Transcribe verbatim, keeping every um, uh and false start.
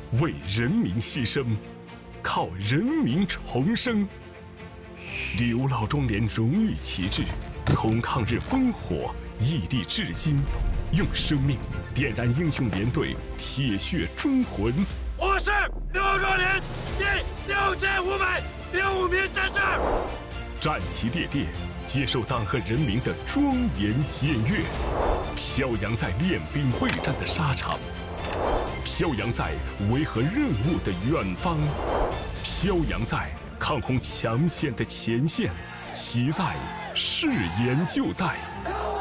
为人民牺牲，靠人民重生。刘老庄连荣誉旗帜，从抗日烽火屹立至今，用生命点燃英雄连队铁血忠魂。 我是刘壮连第六千五百零五名战士， 战旗猎猎，接受党和人民的庄严检阅，飘扬在练兵备战的沙场，飘扬在维和任务的远方，飘扬在抗洪抢险的前线，其在，誓言就在。